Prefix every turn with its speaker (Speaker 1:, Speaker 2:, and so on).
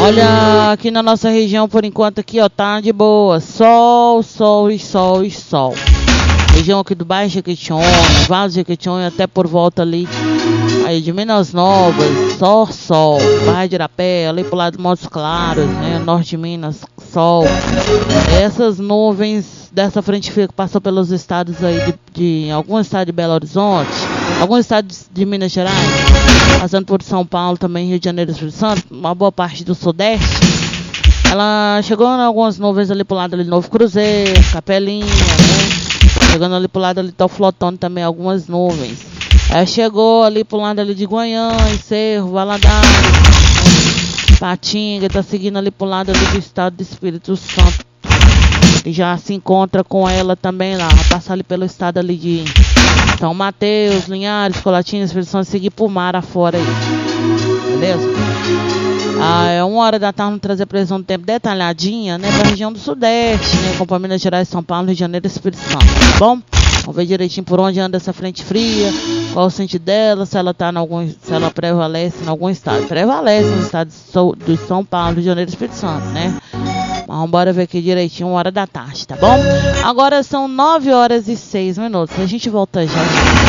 Speaker 1: Olha, aqui na nossa região, por enquanto, aqui, ó, tá de boa. Sol, sol e sol e sol. Região aqui do Baixo Jequitinhonha, Vale do Jequitinhonha, até por volta ali, aí de Minas Novas, só sol. Barra de Irapé, ali pro lado de Montes Claros, né, norte de Minas, sol. Essas nuvens dessa frente fria que passou pelos estados aí de algum estado de Belo Horizonte, algum estado de Minas Gerais, passando por São Paulo também, Rio de Janeiro e Espírito Santo, uma boa parte do Sudeste. Ela chegou em algumas nuvens ali pro lado ali de Novo Cruzeiro, Capelinha, né? Chegando ali pro lado ali do Flotone também, algumas nuvens. Aí chegou ali pro lado ali de Goiânia, Cerro, Valadares, Patinga, tá seguindo ali pro lado ali do estado do Espírito Santo. E já se encontra com ela também lá, passar ali pelo estado ali de São Mateus, Linhares, Colatina, Espírito Santo, seguir pro mar afora aí. Beleza? É 1h da tarde, vamos trazer a previsão do tempo detalhadinha, né, pra região do Sudeste, né, como Minas Gerais, São Paulo, Rio de Janeiro e Espírito Santo, tá bom? Vamos ver direitinho por onde anda essa frente fria, qual o sentido dela, se ela tá se ela prevalece em algum estado. Prevalece no estado de São Paulo, Rio de Janeiro e Espírito Santo, né? Mas vamos embora ver aqui direitinho, 1h da tarde, tá bom? Agora são 9h e 6 minutos, a gente volta já.